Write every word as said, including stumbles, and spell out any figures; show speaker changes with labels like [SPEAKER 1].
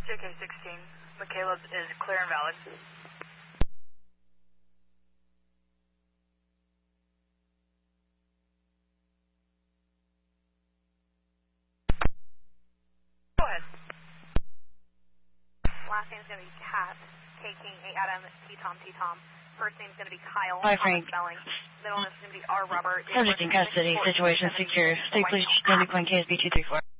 [SPEAKER 1] J K sixteen. McCaleb is clear and valid. Go ahead.
[SPEAKER 2] Last name's going to be Cat, K King, A Adam, T Tom, T Tom. First name's going to be Kyle,
[SPEAKER 3] Hi, Frank.
[SPEAKER 2] spelling. Middle name's going to be R Robert.
[SPEAKER 3] Subject in custody, situation secure. State police, Coin K S B two three four.